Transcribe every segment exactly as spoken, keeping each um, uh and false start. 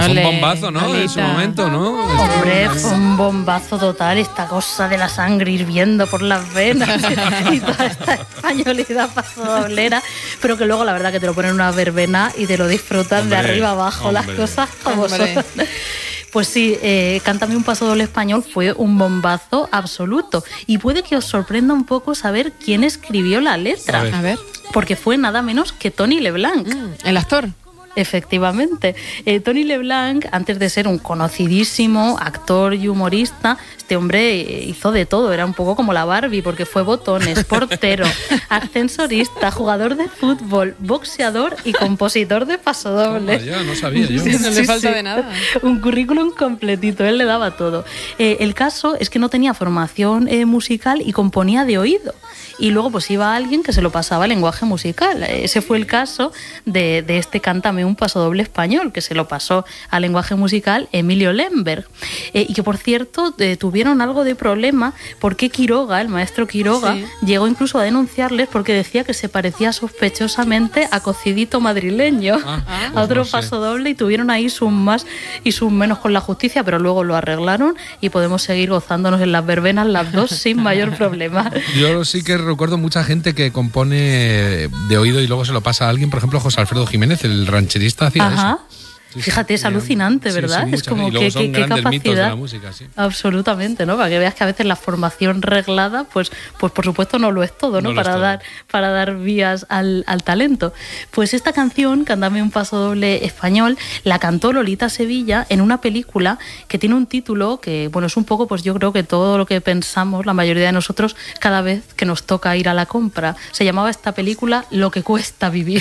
fue un bombazo, ¿no? Alita. En su momento, ¿no? Hombre, fue un bombazo total, esta cosa de la sangre hirviendo por las venas y toda esta españolidad pasodoblera, pero que luego la verdad que te lo ponen en una verbena y te lo disfrutas hombre, de arriba abajo, hombre. Las cosas como hombre. Son. Pues sí, eh, Cántame un pasodoble español fue un bombazo absoluto y puede que os sorprenda un poco saber quién escribió la letra. A ver. A ver. Porque fue nada menos que Tony Leblanc. Mm, el actor. Efectivamente. Eh, Tony Leblanc, antes de ser un conocidísimo actor y humorista, este hombre hizo de todo, era un poco como la Barbie, porque fue botones, portero, ascensorista, jugador de fútbol, boxeador y compositor de pasodobles. Ya, no sabía yo. Sí, no le falta sí. de nada. Un currículum completito, él le daba todo. Eh, el caso es que no tenía formación eh, musical y componía de oído. Y luego pues iba alguien que se lo pasaba al lenguaje musical. Ese fue el caso de, de este Cántame un pasodoble español, que se lo pasó al lenguaje musical Emilio Lemberg. Eh, y que, por cierto, eh, tuvieron algo de problema porque Quiroga, el maestro Quiroga, sí. llegó incluso a denunciarles porque decía que se parecía sospechosamente a Cocidito madrileño, ah, ah, a otro no sé. pasodoble, y tuvieron ahí sus más y sus menos con la justicia, pero luego lo arreglaron y podemos seguir gozándonos en las verbenas las dos sin mayor problema. Yo sí que recuerdo mucha gente que compone de oído y luego se lo pasa a alguien, por ejemplo José Alfredo Jiménez, el rancherista, hacía Ajá. eso. Sí, Fíjate, es alucinante, ¿verdad? Sí, sí, es como que qué, qué capacidad. De la música, sí. Absolutamente, ¿no? Para que veas que a veces la formación reglada, pues, pues por supuesto no lo es todo, ¿no? no para todo. dar, para dar vías al, al talento. Pues esta canción, Cántame un pasodoble español, la cantó Lolita Sevilla en una película que tiene un título que, bueno, es un poco, pues yo creo que todo lo que pensamos, la mayoría de nosotros, cada vez que nos toca ir a la compra. Se llamaba esta película Lo que cuesta vivir.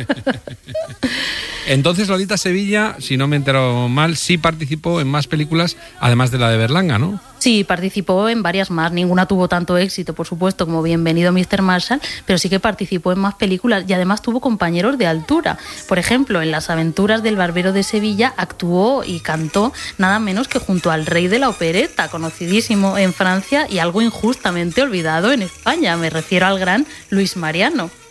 Entonces Lolita Sevilla, si no me he enterado mal, sí participó en más películas, además de la de Berlanga, ¿no? Sí, participó en varias más. Ninguna tuvo tanto éxito, por supuesto, como Bienvenido mister Marshall, pero sí que participó en más películas y además tuvo compañeros de altura. Por ejemplo, en Las aventuras del barbero de Sevilla actuó y cantó nada menos que junto al rey de la opereta, conocidísimo en Francia y algo injustamente olvidado en España. Me refiero al gran Luis Mariano.